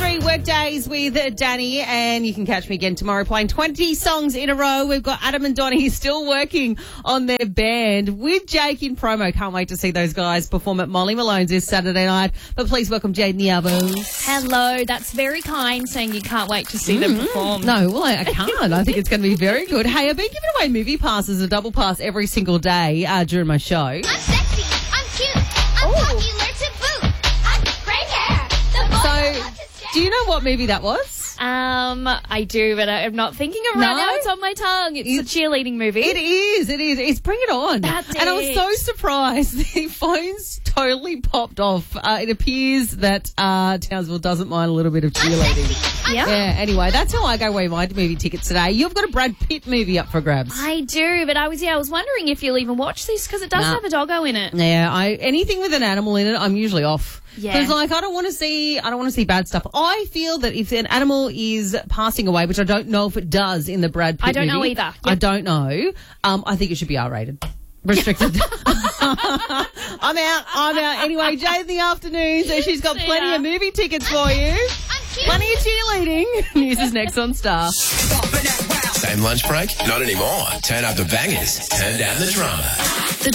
3 workdays with Danny, and you can catch me again tomorrow playing 20 songs in a row. We've got Adam and Donnie still working on their band with Jake in promo. Can't wait to see those guys perform at Molly Malone's this Saturday night. But please welcome Jade Niabo. Hello, that's very kind saying you can't wait to see them perform. No, well, I can't. I think it's going to be very good. Hey, I've been giving away movie passes, a double pass every single day during my show. I'm sexy. I'm cute. I'm popular to boot. I've got great hair. The boys are about to stare. Do you know what movie that was? I do, but I'm not thinking of right No? now. It's on my tongue. It's a cheerleading movie. It is. It's Bring It On. That's And I was it. so surprised. The phones totally popped off. It appears that Townsville doesn't mind a little bit of cheerleading. Yeah. Yeah, anyway, that's how I go away with my movie tickets today. You've got a Brad Pitt movie up for grabs. I do, but I was wondering if you'll even watch this because it does have a doggo in it. Yeah, anything with an animal in it, I'm usually off. Yeah. Because I don't want to see bad stuff. I feel that if an animal is passing away, which I don't know if it does in the Brad Pitt I don't know movie, either. I Yep. don't know. I think it should be R-rated. Restricted. I'm out. Anyway, Jade in the afternoon, so she's got plenty of movie tickets for you. I'm cute. Plenty of cheerleading. News is next on Star. Same lunch break? Not anymore. Turn up the bangers. Turn down the drama.